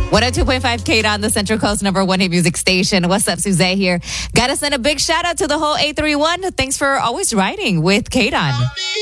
102.5 Kate on the Central Coast #1 hit music station. What's up, Suzette here. Gotta send a big shout out to the whole 831. Thanks for always riding with Kate on.